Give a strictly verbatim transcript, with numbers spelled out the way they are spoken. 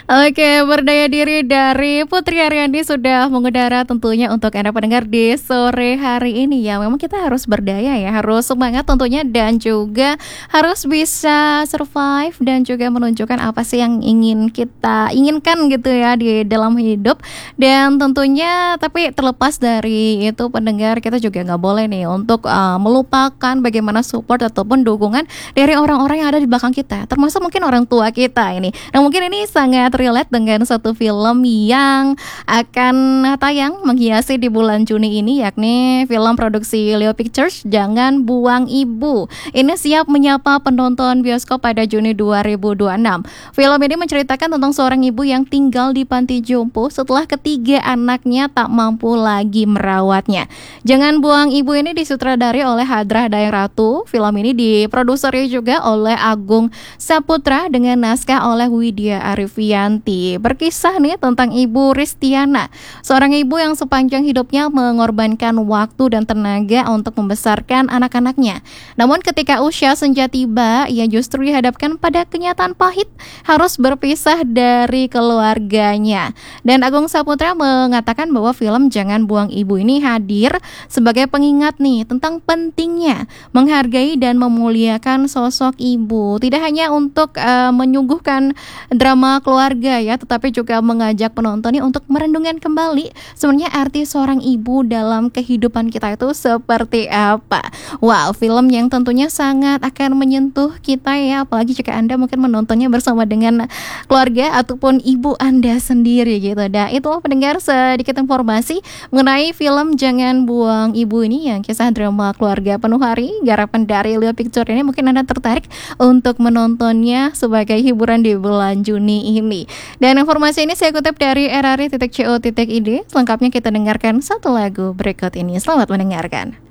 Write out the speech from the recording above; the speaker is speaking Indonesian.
Oke, berdaya diri dari Putri Aryani sudah mengudara tentunya untuk Anda pendengar di sore hari ini ya. Memang kita harus berdaya ya, harus semangat tentunya dan juga harus bisa survive dan juga menunjukkan apa sih yang ingin kita inginkan gitu ya di dalam hidup. Dan tentunya tapi terlepas dari itu pendengar, kita juga nggak boleh nih untuk uh, melupakan bagaimana support ataupun dukungan dari orang-orang yang ada di belakang kita, termasuk mungkin orang tua kita ini. Nah, mungkin ini sangat relate dengan satu film yang akan tayang menghiasi di bulan Juni ini, yakni film produksi Leo Pictures, Jangan Buang Ibu. Ini siap menyapa penonton bioskop pada Juni dua ribu dua puluh enam. Film ini menceritakan tentang seorang ibu yang tinggal di panti jompo setelah ketiga anaknya tak mampu lagi merawatnya. Jangan Buang Ibu ini disutradari oleh Hadrah Daeratu. Film ini diproduseri juga oleh Agung Saputra dengan naskah oleh Widya Arifian. Berkisah nih tentang Ibu Ristiana, seorang ibu yang sepanjang hidupnya mengorbankan waktu dan tenaga untuk membesarkan anak-anaknya. Namun ketika usia senja tiba, ia justru dihadapkan pada kenyataan pahit, harus berpisah dari keluarganya. Dan Agung Saputra mengatakan bahwa film Jangan Buang Ibu ini hadir sebagai pengingat nih tentang pentingnya menghargai dan memuliakan sosok ibu, tidak hanya untuk uh, menyuguhkan drama keluarga ya, tetapi juga mengajak penontonnya untuk merenungkan kembali sebenarnya arti seorang ibu dalam kehidupan kita itu seperti apa. Wow, film yang tentunya sangat akan menyentuh kita ya, apalagi jika Anda mungkin menontonnya bersama dengan keluarga ataupun ibu Anda sendiri gitu. Dan itulah pendengar sedikit informasi mengenai film Jangan Buang Ibu ini, yang kisah drama keluarga penuh hari garapan dari Leo Pictures ini. Mungkin Anda tertarik untuk menontonnya sebagai hiburan di bulan Juni ini. Dan informasi ini saya kutip dari r r i titik co titik i d. Selengkapnya kita dengarkan satu lagu berikut ini. Selamat mendengarkan.